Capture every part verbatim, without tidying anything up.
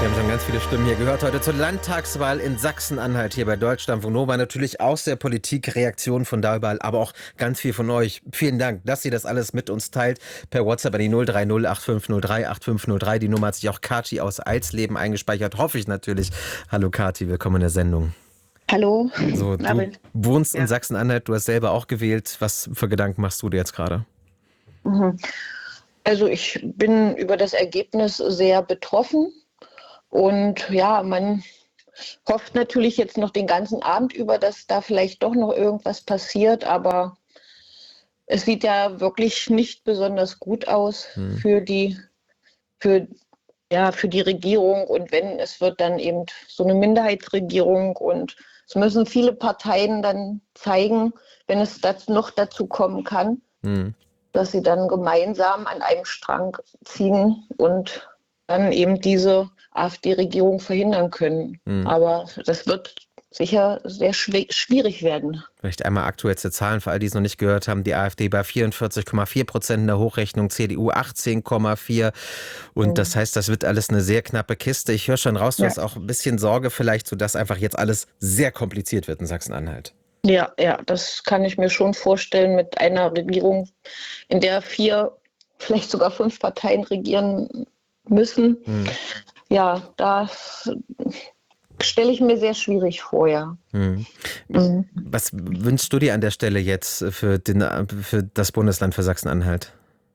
Wir haben schon ganz viele Stimmen hier gehört heute zur Landtagswahl in Sachsen-Anhalt hier bei Deutschlandfunk Nova. Natürlich aus der Politik, Reaktionen von da überall, aber auch ganz viel von euch. Vielen Dank, dass ihr das alles mit uns teilt. Per WhatsApp an die null drei null acht fünf null drei acht fünf null drei. Die Nummer hat sich auch Kathi aus Eilsleben eingespeichert. Hoffe ich natürlich. Hallo Kathi, willkommen in der Sendung. Hallo. So, du wohnst ja in Sachsen-Anhalt, du hast selber auch gewählt. Was für Gedanken machst du dir jetzt gerade? Also ich bin über das Ergebnis sehr betroffen. Und ja, man hofft natürlich jetzt noch den ganzen Abend über, dass da vielleicht doch noch irgendwas passiert. Aber es sieht ja wirklich nicht besonders gut aus hm. für die, für, ja, für die Regierung. Und wenn, es wird dann eben so eine Minderheitsregierung. Und es müssen viele Parteien dann zeigen, wenn es das noch dazu kommen kann, hm. dass sie dann gemeinsam an einem Strang ziehen und dann eben diese AfD-Regierung verhindern können. Mhm. Aber das wird sicher sehr schwierig werden. Vielleicht einmal aktuellste Zahlen für all die es noch nicht gehört haben. Die AfD bei vierundvierzig Komma vier Prozent in der Hochrechnung, C D U achtzehn Komma vier. Und mhm. das heißt, das wird alles eine sehr knappe Kiste. Ich höre schon raus, du ja. hast auch ein bisschen Sorge vielleicht, sodass einfach jetzt alles sehr kompliziert wird in Sachsen-Anhalt. Ja, ja, das kann ich mir schon vorstellen mit einer Regierung, in der vier, vielleicht sogar fünf Parteien regieren müssen. Hm. Ja, das stelle ich mir sehr schwierig vor, ja. Hm. Mhm. Was wünschst du dir an der Stelle jetzt für, den, für das Bundesland, für Sachsen-Anhalt?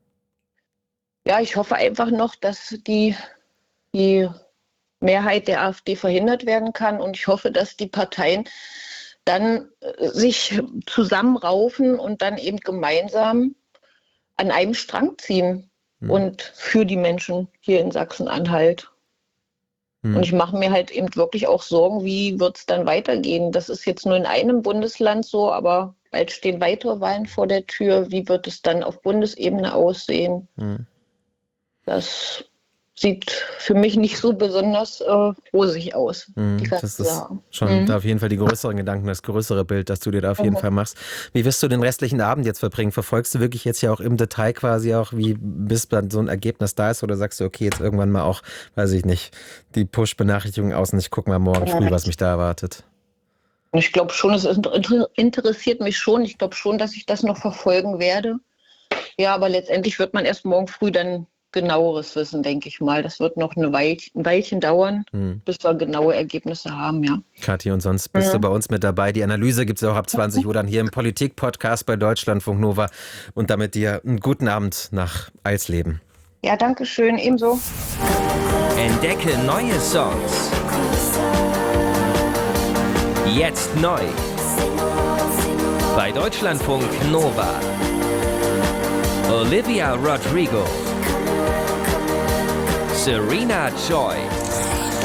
Ja, ich hoffe einfach noch, dass die, die Mehrheit der AfD verhindert werden kann und ich hoffe, dass die Parteien dann sich zusammenraufen und dann eben gemeinsam an einem Strang ziehen. Hm. Und für die Menschen hier in Sachsen-Anhalt. Hm. Und ich mache mir halt eben wirklich auch Sorgen, wie wird es dann weitergehen? Das ist jetzt nur in einem Bundesland so, aber bald stehen weitere Wahlen vor der Tür. Wie wird es dann auf Bundesebene aussehen? Hm. Das sieht für mich nicht so besonders äh, rosig aus. Mm, das ist schon mm. da auf jeden Fall die größeren Gedanken, das größere Bild, das du dir da auf jeden mm. Fall machst. Wie wirst du den restlichen Abend jetzt verbringen? Verfolgst du wirklich jetzt ja auch im Detail quasi auch, wie bis dann so ein Ergebnis da ist? Oder sagst du, okay, jetzt irgendwann mal auch, weiß ich nicht, die Push-Benachrichtigung aus und ich gucke mal morgen früh, was mich da erwartet? Ich glaube schon, es interessiert mich schon. Ich glaube schon, dass ich das noch verfolgen werde. Ja, aber letztendlich wird man erst morgen früh dann genaueres wissen, denke ich mal. Das wird noch eine Weilchen, ein Weilchen dauern, hm. bis wir genaue Ergebnisse haben, ja. Kathi, und sonst bist ja. du bei uns mit dabei. Die Analyse gibt es auch ab zwanzig Uhr dann hier im Politik-Podcast bei Deutschlandfunk Nova. Und damit dir einen guten Abend nach Eilsleben. Ja, danke schön, ebenso. Entdecke neue Songs. Jetzt neu. Bei Deutschlandfunk Nova. Olivia Rodrigo. Serena Joy.